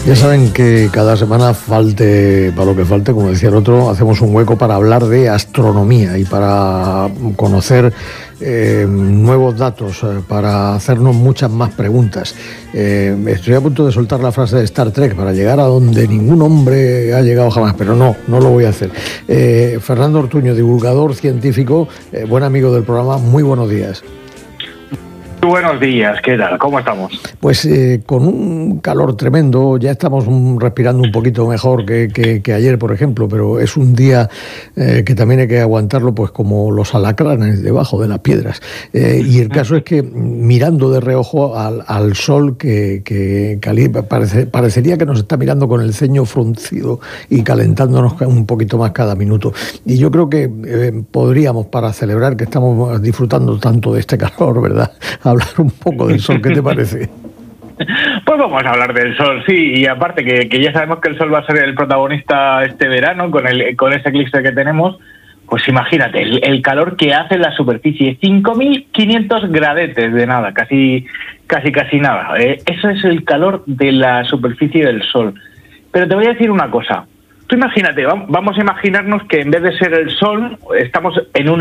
Ya saben que cada semana, falte para lo que falte, como decía el otro, hacemos un hueco para hablar de astronomía y para conocer nuevos datos, para hacernos muchas más preguntas. Estoy a punto de soltar la frase de Star Trek para llegar a donde ningún hombre ha llegado jamás, pero no lo voy a hacer. Fernando Ortuño, divulgador científico, buen amigo del programa, muy buenos días. Buenos días, ¿qué tal? ¿Cómo estamos? Pues con un calor tremendo, ya estamos respirando un poquito mejor que ayer, por ejemplo, pero es un día que también hay que aguantarlo pues como los alacranes debajo de las piedras. Y el caso es que mirando de reojo al sol que parecería que nos está mirando con el ceño fruncido y calentándonos un poquito más cada minuto. Y yo creo que podríamos, para celebrar que estamos disfrutando tanto de este calor, ¿verdad?, hablar un poco del sol. ¿Qué te parece? Pues vamos a hablar del sol, sí, y aparte que ya sabemos que el sol va a ser el protagonista este verano con ese eclipse que tenemos. Pues imagínate, el calor que hace en la superficie, 5.500 gradetes de nada, casi nada. Eso es el calor de la superficie del sol. Pero te voy a decir una cosa. Tú imagínate, vamos a imaginarnos que en vez de ser el sol, estamos en una